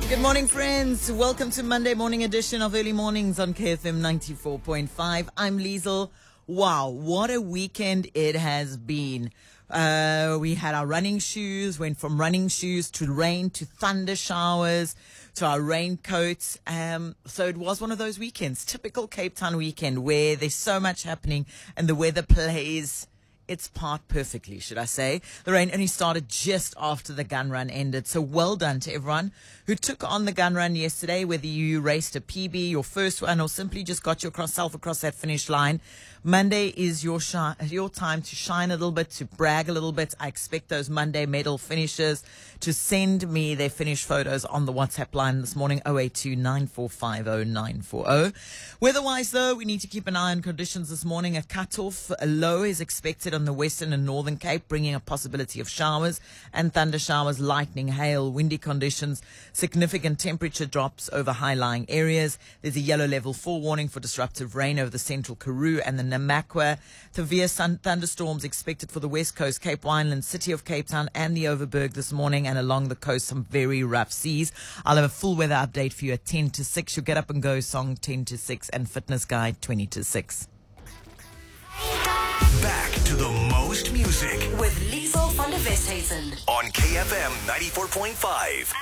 Good morning, friends. Welcome to Monday morning edition of Early Mornings on KFM 94.5. I'm Liesl. Wow, what a weekend it has been. We had our running shoes, went from running shoes to rain to thunder showers to our raincoats. So it was one of those weekends, typical Cape Town weekend where there's so much happening and the weather plays its part perfectly, should I say. The rain only started just after the gun run ended. So well done to everyone who took on the gun run yesterday, whether you raced a PB, your first one, or simply just got yourself across that finish line. Monday is your time to shine a little bit, to brag a little bit. I expect those Monday medal finishers to send me their finish photos on the WhatsApp line this morning, 082 9450 940. Weather-wise, though, we need to keep an eye on conditions this morning. A cut-off, a low is expected on the Western and Northern Cape, bringing a possibility of showers and thunder showers, lightning, hail, windy conditions, significant temperature drops over high-lying areas. There's a yellow level 4 warning for disruptive rain over the central Karoo and the Namakwa. Severe thunderstorms expected for the West Coast, Cape Wineland, City of Cape Town and the Overberg this morning, and along the coast some very rough seas. I'll have a full weather update for you at 10 to 6. Your Get Up and Go song 10 to 6 and fitness guide 20 to 6. Back to the most music with Liesl van der Westhuizen on KFM 94.5.